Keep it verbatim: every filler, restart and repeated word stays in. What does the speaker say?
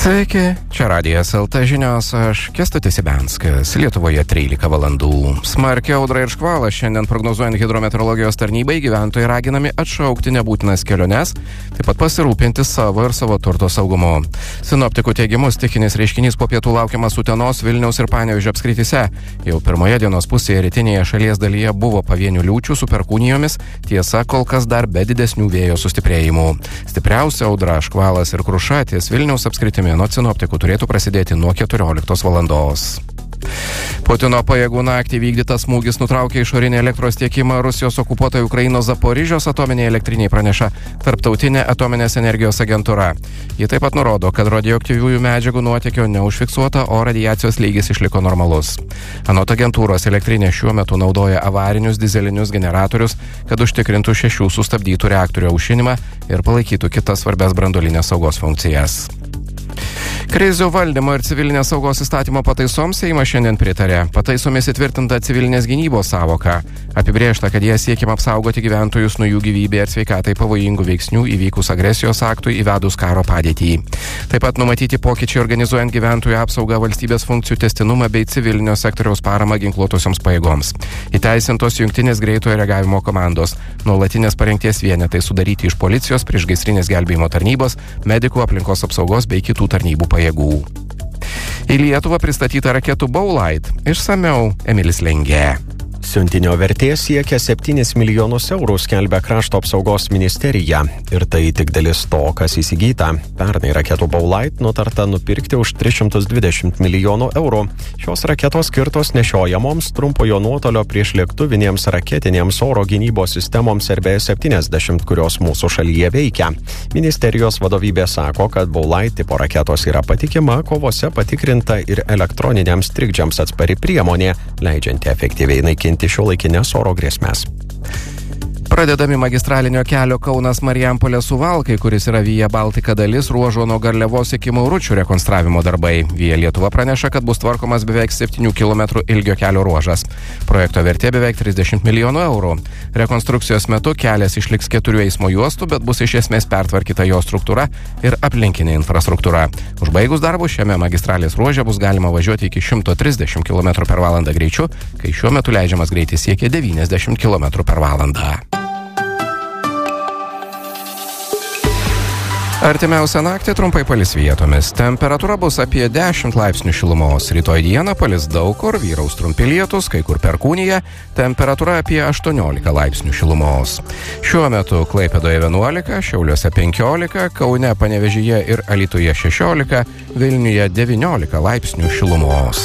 Sveiki, čia Radijas L T žinios, aš Kęstutis Ibenskas, Lietuvoje trylika valandų. Smarki audra ir škvalas šiandien prognozuojant hidrometeorologijos tarnybai gyventojai raginami atšaukti nebūtinas keliones, taip pat pasirūpinti savo ir savo turto saugumu. Sinoptikų teigimu stichinis reiškinys po pietų laukiamas Utenos, Vilniaus ir Panevėžio apskrityse. Jau pirmoje dienos pusėje rytinėje šalies dalyje buvo pavienių liūčių su perkūnijomis, tiesa kol kas dar be didesnių vėjo sustiprėjimų. Stipriausia audra, škvalas ir kruša ties Vilniaus apskrityse nuo sinoptikų turėtų prasidėti nuo keturioliktos valandos. Putino pajėgų naktį vykdytas smūgis nutraukė išorinį elektros tiekimą Rusijos okupuotai Ukrainos Zaporižios atominėje elektrinėje, praneša Tarptautinė atominės energijos agentūra. Ji taip pat nurodo, kad radioaktyviųjų medžiagų nuotėkio neužfiksuota, o radiacijos lygis išliko normalus. Anot agentūros, elektrinė šiuo metu naudoja avarinius dizelinius generatorius, kad užtikrintų šešių sustabdytų reaktorių aušinimą ir palaikytų kitas svarbias branduolinės saugos funkcijas. Krizių valdymo ir civilinės saugos įstatymo pataisoms Seimas šiandien pritarė. Pataisomis įtvirtinta civilinės gynybos sąvoka. Apibrėžta, kad jie siekiama apsaugoti gyventojus nuo jų gyvybei ir sveikatai pavojingų veiksnių įvykus agresijos aktui įvedus karo padėtį. Taip pat numatyti pokyčiai organizuojant gyventojų apsaugą, valstybės funkcijų tęstinumą bei civilinio sektoriaus paramą ginkluotosioms pajėgoms. Įteisintos jungtinės greitojo reagavimo komandos, nuolatinės parengties vienetai sudaryti iš policijos, priešgaisrinės gelbėjimo tarnybos, medikų, aplinkos apsaugos bei kitų tarnybų pajėgų. Į Lietuvą pristatyta raketų Bowlight. Išsamiau Emilis Lengė. Siuntinio vertė siekia septynis milijonus eurų, skelbia Krašto apsaugos ministerija. Ir tai tik dalis to, kas įsigyta. Pernai raketų Bowlight nutarta nupirkti už tris šimtus dvidešimt milijonų eurų. Šios raketos skirtos nešiojamoms trumpojo nuotolio priešlėktuvinėms raketinėms oro gynybos sistemoms R B septyniasdešimt, kurios mūsų šalyje veikia. Ministerijos vadovybė sako, kad Bowlight tipo raketos yra patikima, kovose patikrinta ir elektroniniams trikdžiams atspari priemonė, leidžianti efektyviai naikinti šiuolaikinės oro grėsmes. Pradedami magistralinio kelio Kaunas Marijampolė Suvalkai, kuris yra Via Baltica dalis, ruožo nuo Garliavos iki Mauručių rekonstravimo darbai. Via Lietuva praneša, kad bus tvarkomas beveik septynių kilometrų ilgio kelio ruožas. Projekto vertė beveik trisdešimt milijonų eurų. Rekonstrukcijos metu kelias išliks keturių eismo juostų, bet bus iš esmės pertvarkyta jo struktūra ir aplinkinė infrastruktūra. Užbaigus darbus šiame magistralės ruože bus galima važiuoti iki šimto trisdešimt kilometrų per valandą greičiu, kai šiuo metu leidžiamas greitis siekia devyniasdešimt kilometrų per valandą. Artimiausią naktį trumpai palis vietomis. Temperatūra bus apie dešimt laipsnių šilumos. Rytoj dieną palis daug kur, vyraus trumpi lietūs, kai kur perkūnija. Temperatūra apie aštuoniolika laipsnių šilumos. Šiuo metu Klaipėdoje vienuolika, Šiauliuose penkiolika, Kaune, Panevėžyje ir Alytuje šešiolika, Vilniuje devyniolika laipsnių šilumos.